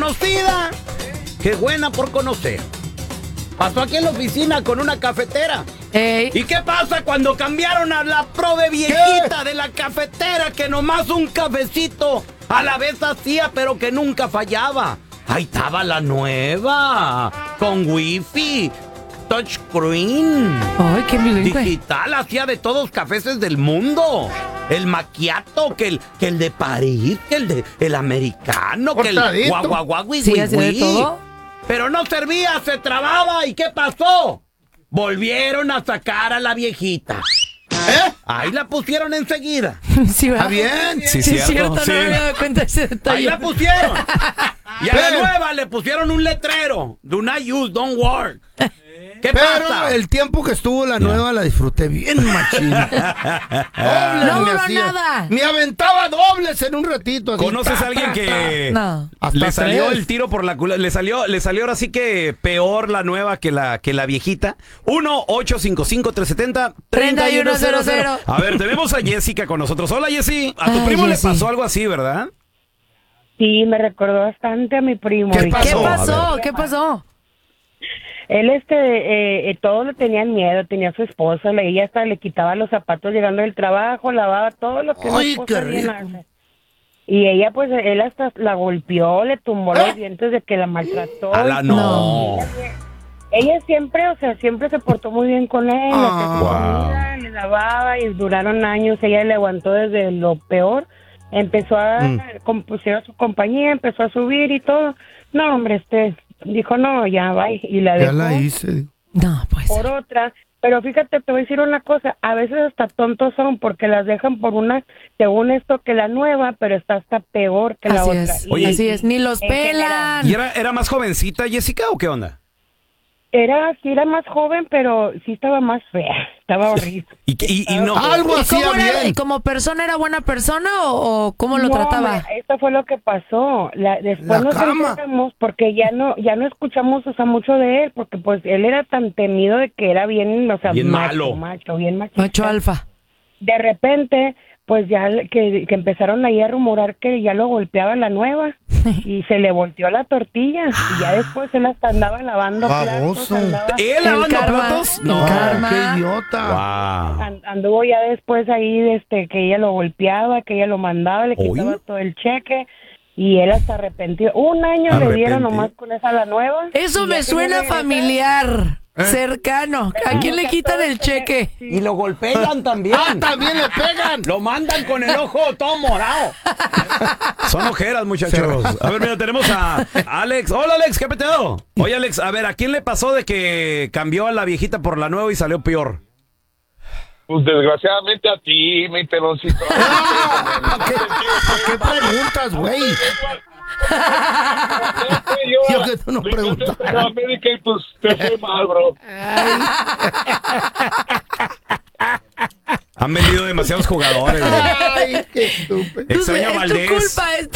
conocida que buena por conocer. Pasó aquí en la oficina con una cafetera. ¿Y qué pasa cuando cambiaron a la prove viejita de la cafetera que nomás un cafecito a la vez hacía pero que nunca fallaba? Ahí estaba la nueva, con wifi, touchscreen. Ay, qué bilingüe. Digital, hacía de todos cafés del mundo. El macchiato, que el de París, que el americano, que el guaguaguá, sí, hacía de todo. Pero no servía, se trababa. ¿Y qué pasó? Volvieron a sacar a la viejita. Ahí la pusieron enseguida. Sí, ¿verdad? ¿Está bien? Sí, cierto, no me había dado cuenta de ese detalle. Ahí la pusieron. Y a la nueva le pusieron un letrero. Do not use, don't work. ¿Qué pasa? El tiempo que estuvo la nueva la disfruté bien, machín. No duró nada. Me aventaba dobles en un ratito. Así. ¿Conoces a alguien que le salió el tiro por la culata? Le salió ahora sí que peor la nueva que la viejita. 1-855-370-3100. A ver, tenemos a Jessica con nosotros. Hola, Jessy. A tu primo le pasó algo así, ¿verdad? Sí, me recordó bastante a mi primo. ¿Qué pasó? ¿Qué pasó? Él, todos le tenían miedo, tenía a su esposa, ella hasta le quitaba los zapatos llegando del trabajo, lavaba todo lo que la esposa bien hace. Y ella, pues, él hasta la golpeó, le tumbó los dientes de que la maltrató. No. Ella siempre, siempre se portó muy bien con él, le lavaba y duraron años, ella le aguantó desde lo peor, empezó pusieron su compañía, empezó a subir y todo. No, hombre, dijo, no, ya, bye. Y la dejó. Ya la hice. No, pues. Por otra. Pero fíjate, te voy a decir una cosa. A veces hasta tontos son porque las dejan por una, según esto, que la nueva, pero está hasta peor que la otra. Oye, así es, ni los pelan. ¿Y era más jovencita, Jessica, o qué onda? Sí era más joven, pero sí estaba más fea. Estaba horrible. Y no. Algo hacía bien. ¿Como persona era buena persona o cómo lo trataba? Hombre, esto fue lo que pasó. Después nos enteramos porque ya no escuchamos, mucho de él, porque pues él era tan temido de que era bien, bien malo. Macho alfa. De repente, pues ya que empezaron ahí a rumorar que ya lo golpeaba la nueva y se le volteó la tortilla y ya después él hasta andaba lavando platos. ¿Él lavando platos? No, qué idiota. Wow. Anduvo ya después ahí que ella lo golpeaba, que ella lo mandaba, le quitaba todo el cheque y él hasta arrepentido. Un año le dieron nomás con esa la nueva. Eso me suena familiar. Cercano. ¿A quién le quitan el cheque? Y lo golpean también. También le pegan. Lo mandan con el ojo todo morado. Son ojeras, muchachos. A ver, mira, tenemos a Alex. Hola, Alex, ¿qué peteo? Oye, Alex, a ver, ¿a quién le pasó de que cambió a la viejita por la nueva y salió peor? Pues desgraciadamente a ti, mi peloncito. ¿Para qué preguntas, güey? Yo que tú no preguntas. América y pues te fue mal, bro. Han vendido demasiados jugadores, güey. Ay, qué estúpido. Extraño a Es tu Valdés. culpa,